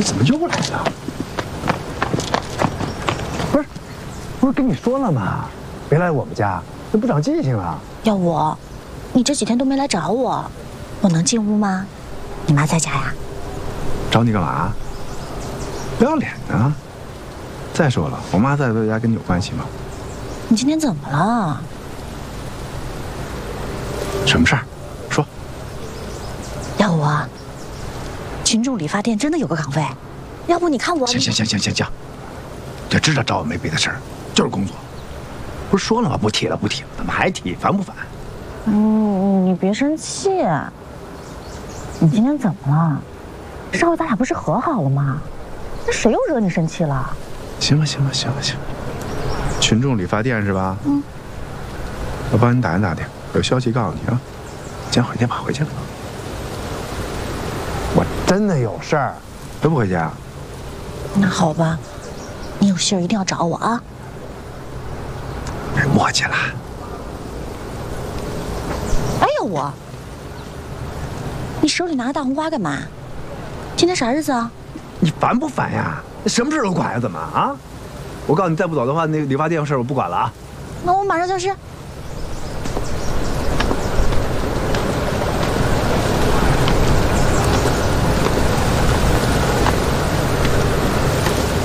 怎么又来了？不是跟你说了吗？别来我们家，这不长记性啊！ 要我，你这几天都没来找我，我能进屋吗？你妈在家呀？ 找你干嘛？不要脸呢！再说了，我妈在不在家跟你有关系吗？ 你今天怎么了？ 什么事儿？说。 要我，群众理发店真的有个岗位，要不你看我…… 行，就知道找我没别的事儿，就是工作。不是说了吗？不提了，怎么还提？烦不烦？ 你别生气。你今天怎么了？上回咱俩不是和好了吗？那谁又惹你生气了？ 行了。群众理发店是吧？我帮你打听，有消息告诉你啊。先回去吧，回去了。我真的有事儿，回不回去啊？ 那好吧，你有信儿一定要找我啊。 别磨叽了。 哎呀你手里拿个大红花干嘛？今天啥日子啊？ 你烦不烦呀？什么事都管呀？怎么啊？我告诉你，再不走的话，那个理发店的事我不管了啊。 那我马上就去。